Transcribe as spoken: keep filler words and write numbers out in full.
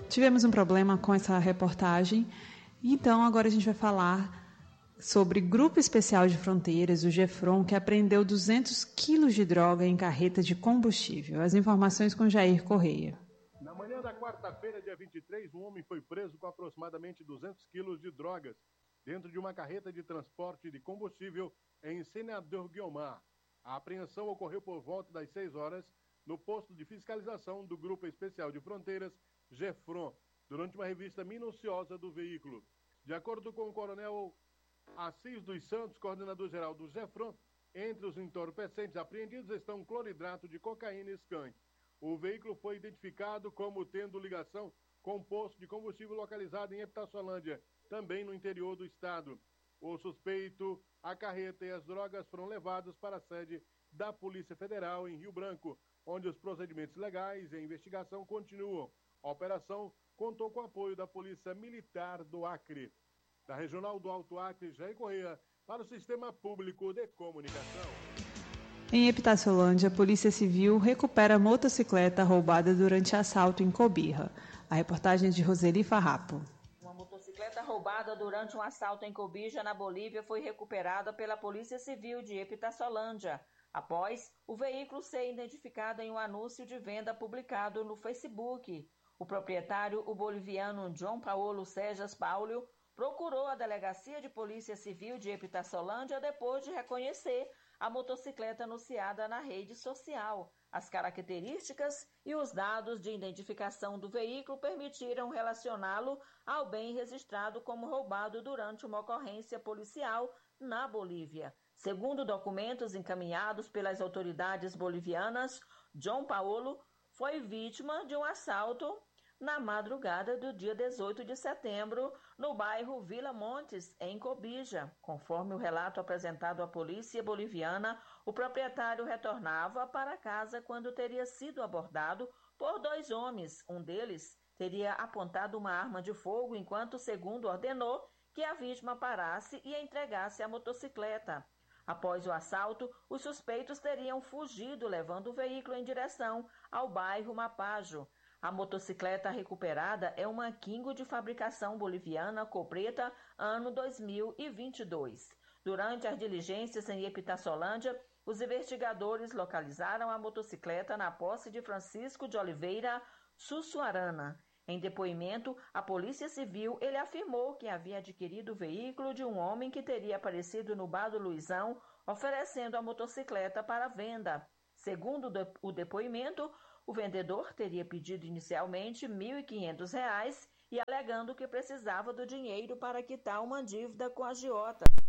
tivemos um problema com essa reportagem, então agora a gente vai falar sobre Grupo Especial de Fronteiras, o GEFRON, que apreendeu duzentos quilos de droga em carreta de combustível. As informações com Jair Correia. Na manhã da quarta-feira, dia vinte e três, um homem foi preso com aproximadamente duzentos quilos de drogas dentro de uma carreta de transporte de combustível em Senador Guiomar. A apreensão ocorreu por volta das seis horas no posto de fiscalização do Grupo Especial de Fronteiras, GEFRON, durante uma revista minuciosa do veículo. De acordo com o coronel Assis dos Santos, coordenador-geral do GEFRON, entre os entorpecentes apreendidos estão cloridrato de cocaína e skunk. O veículo foi identificado como tendo ligação com um posto de combustível localizado em Epitassolândia, também no interior do estado. O suspeito, a carreta e as drogas foram levados para a sede da Polícia Federal em Rio Branco, onde os procedimentos legais e a investigação continuam. A operação contou com o apoio da Polícia Militar do Acre. Da Regional do Alto Acre, Jair Correia, para o Sistema Público de Comunicação. Em Epitassolândia, a Polícia Civil recupera motocicleta roubada durante assalto em Cobija. A reportagem é de Roseli Farrapo. Uma motocicleta roubada durante um assalto em Cobija, na Bolívia, foi recuperada pela Polícia Civil de Epitassolândia, após o veículo ser identificado em um anúncio de venda publicado no Facebook. O proprietário, o boliviano João Paulo Sejas Paulo, procurou a Delegacia de Polícia Civil de Epitassolândia depois de reconhecer a motocicleta anunciada na rede social. As características e os dados de identificação do veículo permitiram relacioná-lo ao bem registrado como roubado durante uma ocorrência policial na Bolívia. Segundo documentos encaminhados pelas autoridades bolivianas, João Paulo foi vítima de um assalto na madrugada do dia dezoito de setembro, no bairro Vila Montes, em Cobija. Conforme o relato apresentado à polícia boliviana, o proprietário retornava para casa quando teria sido abordado por dois homens. Um deles teria apontado uma arma de fogo, enquanto o segundo ordenou que a vítima parasse e entregasse a motocicleta. Após o assalto, os suspeitos teriam fugido, levando o veículo em direção ao bairro Mapajo. A motocicleta recuperada é uma Kingo de fabricação boliviana cor preta, ano dois mil e vinte e dois. Durante as diligências em Epitassolândia, os investigadores localizaram a motocicleta na posse de Francisco de Oliveira Sussuarana. Em depoimento à Polícia Civil, ele afirmou que havia adquirido o veículo de um homem que teria aparecido no bar do Luizão, oferecendo a motocicleta para venda. Segundo o depoimento, o vendedor teria pedido inicialmente mil e quinhentos reais e alegando que precisava do dinheiro para quitar uma dívida com a agiota.